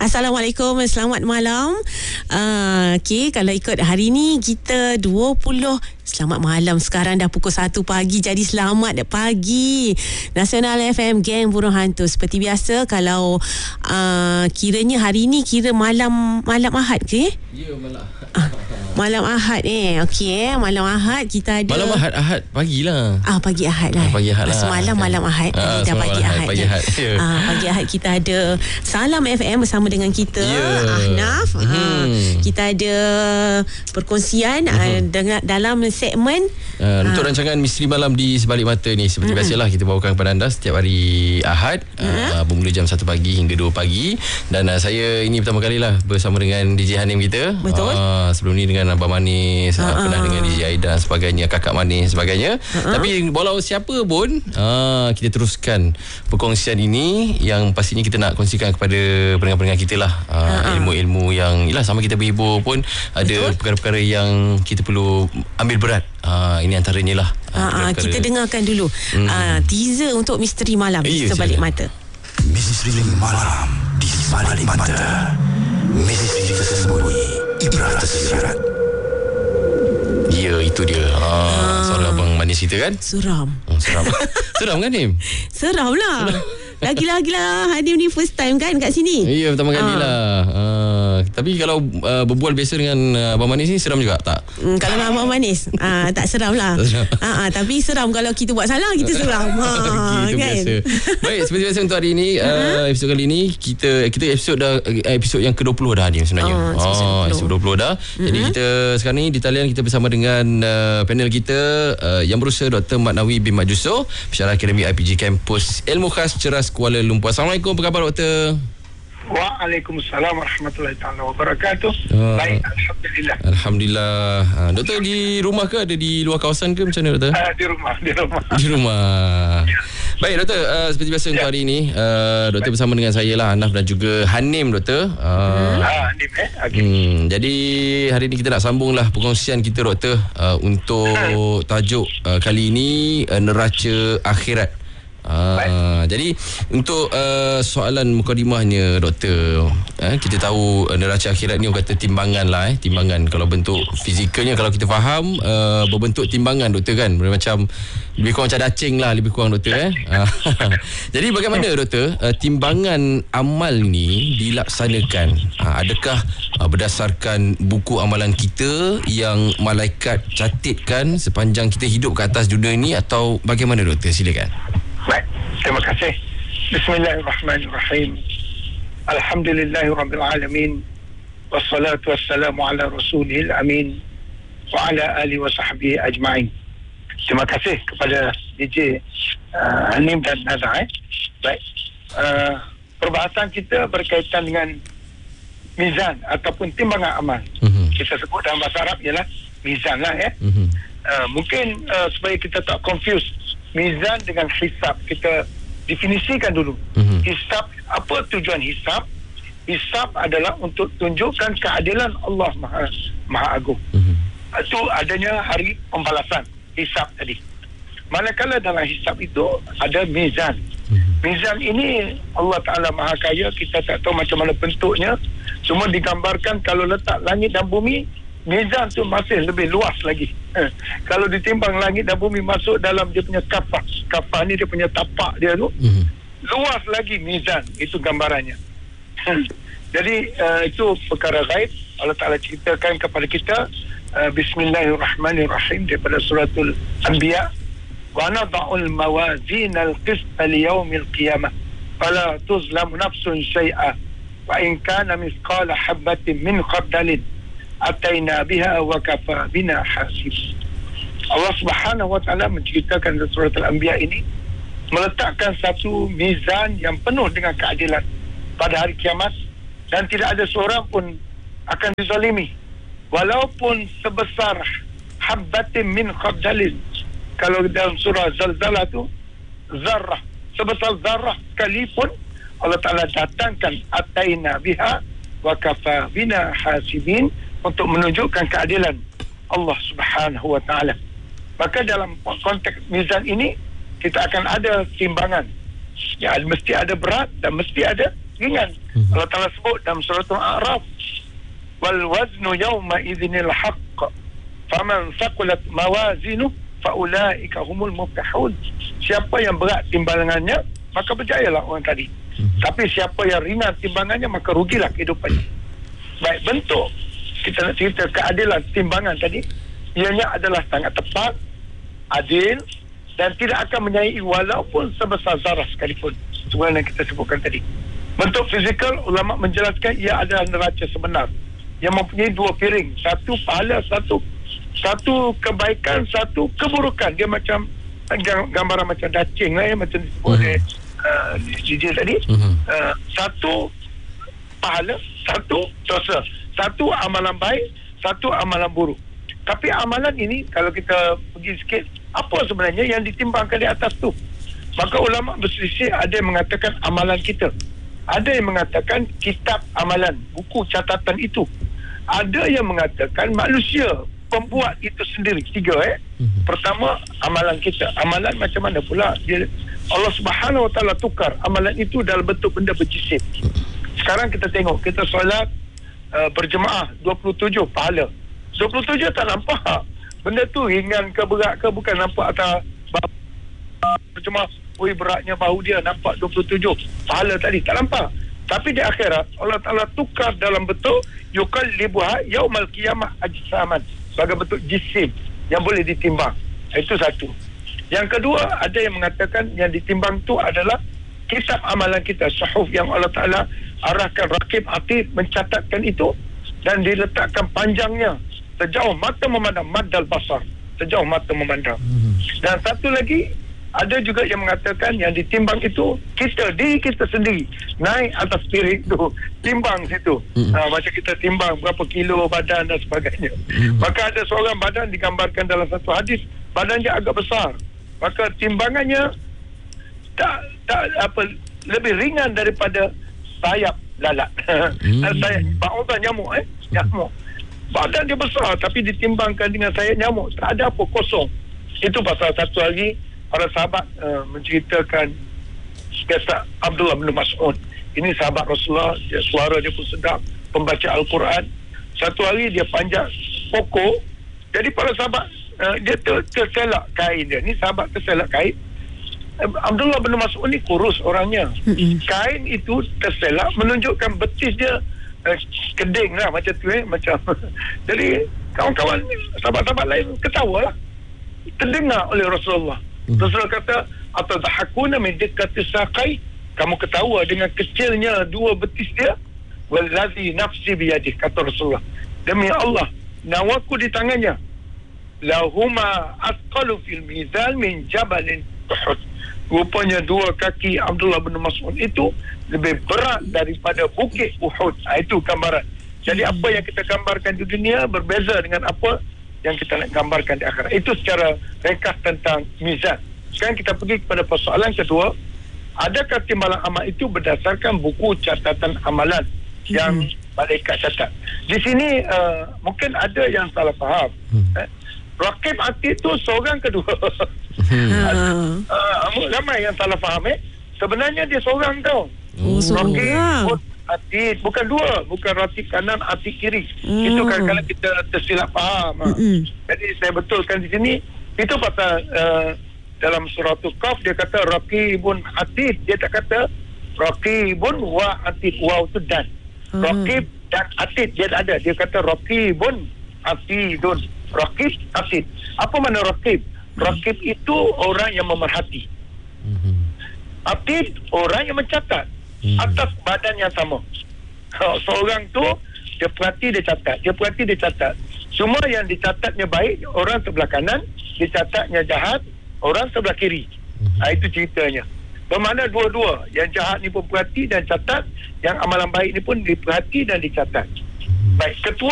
Assalamualaikum, selamat malam. Okey, kalau ikut hari ni kita 20. Selamat malam, sekarang dah pukul 1 pagi. Jadi selamat pagi Nasional FM Geng Burung Hantu. Seperti biasa, kalau kiranya hari ni kira malam Ahad ke? Ya, malam malam Ahad okey, malam Ahad kita ada malam Ahad pagilah. Pagi Ahad lah. Pagi Ahad lah. Semalam malam Ahad, dah pagi Ahad. Pagi Ahad. Pagi Ahad kita ada Salam FM bersama dengan kita, Ahnaf. Kita ada perkongsian dalam segmen untuk rancangan Misteri Malam di Sebalik Mata ni. Seperti biasalah kita bawakan kepada anda setiap hari Ahad, bermula jam 1 pagi hingga 2 pagi. Dan saya ini pertama kalilah bersama dengan DJ Hanim kita. Betul. Sebelum ni dengan Abang Manis, pernah dengan DJ Aida dan sebagainya, Kakak Manis sebagainya. Tapi walau siapa pun, kita teruskan perkongsian ini yang pastinya kita nak kongsikan kepada pendengar-pendengar kita lah. Ilmu-ilmu yang sama kita berhibur pun ada perkara-perkara yang kita perlu ambil berat. Ini antaranya lah. Kita dengarkan dulu teaser untuk Misteri Malam di Sebalik Mata. Misteri Malam di Sebalik Mata. Misteri tersembunyi, ibrah tersirat. Ya, itu dia. Suara Abang Manis cerita kan? Seram. Seram. Seram kan, Nim? Seram lah. Lagi-lagi lah, Hadim ni first time kan kat sini. Ya, pertama kali lah. Tapi kalau berbual biasa dengan Abang Manis ni seram juga tak? Kalau dengan Abang Manis tak seram lah. Tapi seram kalau kita buat salah, kita seram. Itu kan? biasa. Baik, seperti biasa untuk hari ini, episod kali ini kita episod yang ke-20 dah ni sebenarnya. Episod 20 dah. Jadi kita sekarang ni di talian kita bersama dengan panel kita yang berusaha Dr. Mat Nawi bin Mat Jusoh, pensyarah Akademi IPG Kampus Ilmu Khas Ceras Kuala Lumpur. Assalamualaikum, apa khabar Doktor? Waalaikumsalam warahmatullahi taala wabarakatuh. Baik, alhamdulillah. Alhamdulillah. Doktor di rumah ke, ada di luar kawasan ke, macam mana Doktor? Di rumah. Di rumah. Baik Doktor, seperti biasa untuk hari ini Doktor bersama dengan saya lah, Ahnaf dan juga Hanim Doktor. Hanim okay. Jadi hari ini kita nak sambunglah perkongsian kita Doktor, untuk tajuk kali ini neraca akhirat. Jadi untuk soalan mukadimahnya Doktor, kita tahu neraca akhirat ni orang kata timbangan lah, timbangan. Kalau bentuk fizikalnya, kalau kita faham, berbentuk timbangan Doktor kan, macam lebih kurang macam dacing lah, lebih kurang Doktor. Jadi bagaimana Doktor timbangan amal ni dilaksanakan? Adakah berdasarkan buku amalan kita yang malaikat catatkan sepanjang kita hidup ke atas dunia ni, atau bagaimana Doktor? Silakan. Baik, terima kasih. Bismillahirrahmanirrahim. Alhamdulillahirabbil alamin. Wassalatu wassalamu ala rasulil amin wa ala alihi wa sahbihi ajma'in. Terima kasih kepada DJ Hanim dan Nada. Baik. Perbahasan kita berkaitan dengan mizan ataupun timbangan amal. Kita sebut dalam bahasa Arab ialah mizan lah mungkin supaya kita tak confuse mizan dengan hisab, kita definisikan dulu. Hisab, apa tujuan hisab? Hisab adalah untuk tunjukkan keadilan Allah Maha Agung. Itu adanya hari pembalasan, hisab tadi. Manakala dalam hisab itu ada mizan. Mizan ini Allah Ta'ala Maha Kaya, kita tak tahu macam mana bentuknya. Cuma digambarkan kalau letak langit dan bumi, mizan tu masih lebih luas lagi. Kalau ditimbang langit dan bumi masuk dalam dia punya kafah ni, dia punya tapak dia tu, luas lagi mizan. Itu gambarannya. Jadi itu perkara gaib. Allah Ta'ala ceritakan kepada kita, Bismillahirrahmanirrahim, daripada suratul Anbiya, wa nada'ul mawazin al-qista liyawmil qiyamah fala tuzlamu nafsun syai'a wa in kana mithqala habbatin min khardalin ataina biha wa kafa bina hasib. Allah Subhanahu wa taala menceritakan dalam surah Al-Anbiya ini, meletakkan satu mizan yang penuh dengan keadilan pada hari kiamat, dan tidak ada seorang pun akan dizalimi walaupun sebesar habbatin min khardalin. Kalau dalam surah Zalzalah tu, zarrah, sebesar zarrah sekalipun Allah Taala datangkan ataina biha wa kafa bina hasibin, untuk menunjukkan keadilan Allah Subhanahu wa taala. Maka dalam konteks mizan ini kita akan ada timbangan. Ya, mesti ada berat dan mesti ada ringan. Allah Ta'ala sebut dalam surah Al-A'raf, wal waznu yawma idzinil haqq faman thaqulat mawazinuh faulaika humul muflihun. Siapa yang berat timbangannya, maka berjayalah orang tadi. Tapi siapa yang ringan timbangannya, maka rugilah kehidupannya. Baik, bentuk kita nak cerita keadilan timbangan tadi, ianya adalah sangat tepat, adil, dan tidak akan menyai walaupun sebesar zarah sekalipun, sebenarnya yang kita sebutkan tadi. Bentuk fizikal, ulama menjelaskan ia adalah neraca sebenar yang mempunyai dua piring, satu pahala, satu kebaikan, satu keburukan. Dia macam gambaran macam dacing lah, macam disebut oleh DJ tadi. Satu pahala, satu dosa, satu amalan baik, satu amalan buruk. Tapi amalan ini, kalau kita pergi sikit, apa sebenarnya yang ditimbangkan di atas tu? Maka ulama berselisih, ada yang mengatakan amalan kita, ada yang mengatakan kitab amalan, buku catatan itu, ada yang mengatakan manusia pembuat itu sendiri. Tiga Pertama, amalan kita. Amalan macam mana pula? Allah Subhanahu Wa Taala tukar amalan itu dalam bentuk benda berjisim. Sekarang kita tengok, kita solat berjemaah 27 pahala. 27 tak nampak benda tu ringan ke berat ke, bukan nampak atas berjemaah, beratnya bahu dia, nampak 27 pahala tadi, tak nampak. Tapi di akhirat Allah Ta'ala tukar dalam bentuk yuqallibuha yaumal qiyamah ajsaman, sebagai bentuk jisim yang boleh ditimbang. Itu satu. Yang kedua, ada yang mengatakan yang ditimbang tu adalah kitab amalan kita, suhuf yang Allah Ta'ala arahkan Raqib Atid mencatatkan itu, dan diletakkan panjangnya sejauh mata memandang, maddal basar, sejauh mata memandang. Dan satu lagi, ada juga yang mengatakan yang ditimbang itu diri kita sendiri, naik atas piring tu, timbang situ. Macam kita timbang berapa kilo badan dan sebagainya. Maka ada seorang badan digambarkan dalam satu hadis, badannya agak besar, maka timbangannya tak lebih ringan daripada sayap lalat. Sayap bautan nyamuk, nyamuk. Badan dia besar, tapi ditimbangkan dengan sayap nyamuk, tak ada apa, kosong. Itu pasal satu hari para sahabat menceritakan kisah Abdullah bin Mas'ud. Ini sahabat Rasulullah, suara dia pun sedap, pembaca Al-Quran. Satu hari dia panjat pokok, jadi para sahabat dia terselak kain dia. Ni sahabat terselak kain. Abdullah bin Mas'ud ni kurus orangnya. Kain itu terselak menunjukkan betis dia keding lah, macam tu macam. Jadi kawan-kawan sahabat-sahabat lain ketawa lah, terdengar oleh Rasulullah. Rasulullah kata, atadhakuna min dikkati saqai, kamu ketawa dengan kecilnya dua betis dia. Wallazi nafsi biyadih, kata Rasulullah, demi Allah, nyawaku di tangannya, lahuma asqalu fil mizan min jabalin Uhud. Rupanya dua kaki Abdullah bin Mas'ud itu lebih berat daripada bukit Uhud. Itu gambaran. Jadi apa yang kita gambarkan di dunia berbeza dengan apa yang kita nak gambarkan di akhirat. Itu secara ringkas tentang mizan. Sekarang kita pergi kepada persoalan kedua. Adakah timbalan amal itu berdasarkan buku catatan amalan yang malaikat catat? Di sini mungkin ada yang salah faham. Raqib Atid itu seorang kedua. Ramai yang salah faham. Sebenarnya dia seorang tau. Raqib Atid, bukan dua, bukan Raqib kanan, Atid kiri. Itu kadang-kadang kita tersilap faham. Jadi saya betulkan di sini. Itu pasal dalam surah Al-Qaf dia kata Raqibun Atid, dia tak kata Raqibun wa Atid. Wa itu dan Raqib dan Atid dia tak ada. Dia kata Raqibun Atidun. Raqib Atid. Apa makna Raqib? Raqib itu orang yang memerhati. Atid orang yang mencatat atas badan yang sama. Seorang tu dia perhati, dia catat, dia perhati, dia catat. Semua yang dicatatnya baik, orang sebelah kanan, dicatatnya jahat, orang sebelah kiri. Itu ceritanya. Bermakna dua-dua, yang jahat ni pun perhati dan catat, yang amalan baik ni pun diperhati dan dicatat. Baik, ketua